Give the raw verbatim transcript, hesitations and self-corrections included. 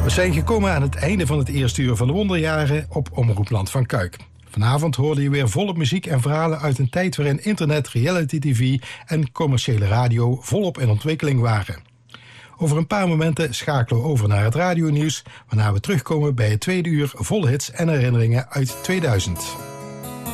We zijn gekomen aan het einde van het eerste uur van de Wonderjaren op Omroep Land van Kuik. Vanavond hoorde je weer volop muziek en verhalen uit een tijd waarin internet, reality tv en commerciële radio volop in ontwikkeling waren. Over een paar momenten schakelen we over naar het radionieuws, waarna we terugkomen bij het tweede uur vol hits en herinneringen uit tweeduizend.